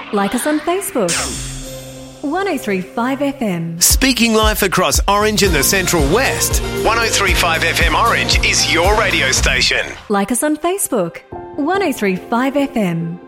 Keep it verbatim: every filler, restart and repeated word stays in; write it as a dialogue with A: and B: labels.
A: Like us on Facebook. one oh three point five F M.
B: Speaking life across Orange and the Central West. one oh three point five F M Orange is your radio station.
A: Like us on Facebook. one oh three point five F M.